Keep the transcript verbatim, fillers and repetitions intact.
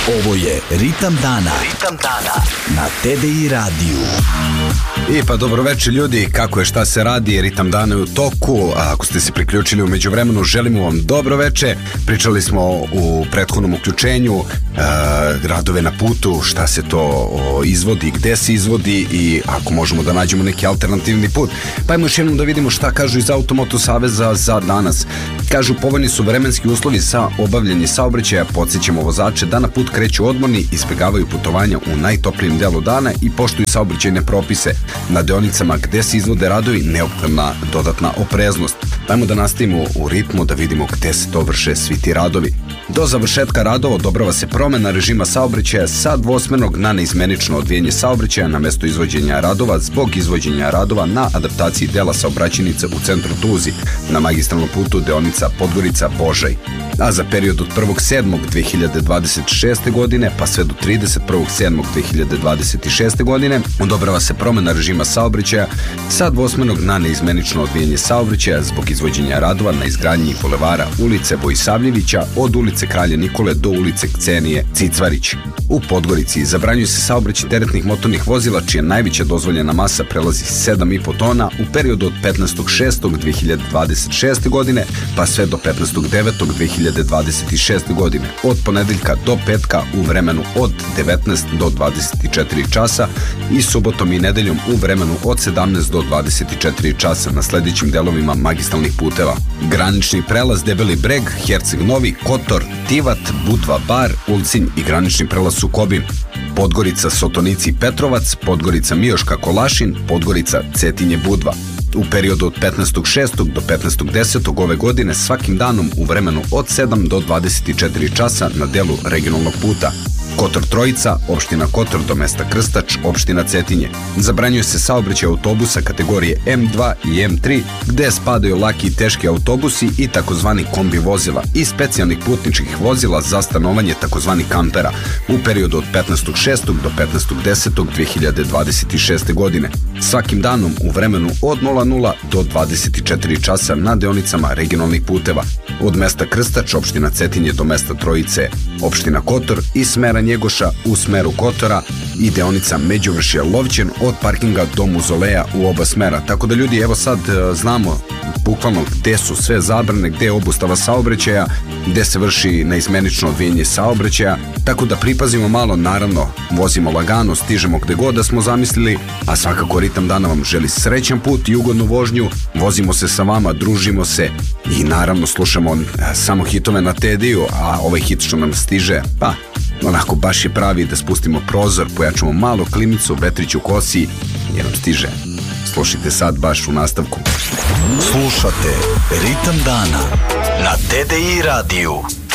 Ovo je Ritam dana. Ritam dana na T D I radiju. I pa dobro večer ljudi, kako je, šta se radi, Ritam dana je u toku. A ako ste se priključili u međuvremenu, želimo vam dobro večer. Pričali smo u prethodnom uključenju uh, radove na putu, šta se to o, izvodi, gde se izvodi i ako možemo da nađemo neki alternativni put. Pa ajmo još jednom da vidimo šta kažu iz Automoto saveza za danas. Kažu, povoljni su vremenski uslovi za obavljanje saobraćaja, podsjećamo vozače da na put kreću odmorni, izbjegavaju putovanja u najtoplijem delu dana i poštuju saobraćajne propise. Na deonicama gde se izvode radovi neophodna dodatna opreznost. Dajmo da nastavimo u ritmu da vidimo gde se to vrše svi ti radovi. Do završetka radova odobrava se promena režima saobraćaja sa dvosmernog na neizmenično odvijanje saobraćaja na mesto izvođenja radova zbog izvođenja radova na adaptaciji dela saobraćajnice u centru Tuzi na magistralnom putu deonica Podgorica-Božaj. A za period od prvog sedmog dve hiljade dvadeset šeste. godine pa sve do trideset prvog sedmog dve hiljade dvadeset šeste. godine odobrava se promena režima saobraćaja sa dvosmernog na neizmenično odvijanje saobraćaja zbog izvođenja radova na izgradnji bulevara ulice Vojsavljevića od ulice Kralja Nikole do ulice Ksenije Cicvarić. U Podgorici zabranjuje se saobraćaj teretnih motornih vozila čija najveća dozvoljena masa prelazi sedam i po tona u periodu od petnaestog šestog dve hiljade dvadeset šeste. godine pa sve do petnaestog devetog dve hiljade dvadeset šeste. godine, od ponedeljka do petka u vremenu od devetnaest do dvadeset četiri časa i subotom i nedeljom u vremenu od sedamnaest do dvadeset četiri časa na sledećim delovima magistralnih puteva: granični prelaz Debeli Breg, Herceg Novi, Kotor, Tivat, Budva Bar, Ulcinj i granični prelaz Sukobin, Podgorica Sotonici Petrovac, Podgorica Mioška Kolašin, Podgorica Cetinje Budva. U periodu od petnaestog šestog do petnaestog desetog ove godine svakim danom u vremenu od sedam do dvadeset četiri časa na delu regionalnog puta: Kotor Trojica, opština Kotor do mesta Krstač, opština Cetinje. Zabranjuje se saobraćaj autobusa kategorije M dva i M tri, gde spadaju laki i teški autobusi i takozvani kombi vozila i specijalnih putničkih vozila za stanovanje takozvani kampera u periodu od petnaestog šestog do petnaestog desetog dve hiljade dvadeset šeste. godine. Svakim danom u vremenu od nula nula do dvadeset četiri časa na deonicama regionalnih puteva: od mesta Krstač, opština Cetinje do mesta Trojice, opština Kotor i smera Njegoša u smeru Kotora i deonica Međuvršje Lovćen od parkinga do Muzoleja u oba smera. Tako da ljudi, evo sad znamo bukvalno gde su sve zabrane, gde je obustava saobraćaja, gde se vrši neizmenično odvijanje saobraćaja, tako da pripazimo malo, naravno vozimo lagano, stižemo gde god da smo zamislili, a svakako Ritam dana vam želi srećan put i ugodnu vožnju, vozimo se sa vama, družimo se i naravno slušamo samo hitove na T D I-u, a ovaj hit što nam stiže, pa onako baš je pravi da spustimo prozor, pojačamo malo klimicu, vetrić u kosi jer nam stiže. Slušajte sad baš u nastavku. Slušate Ritam dana na T D I radiju.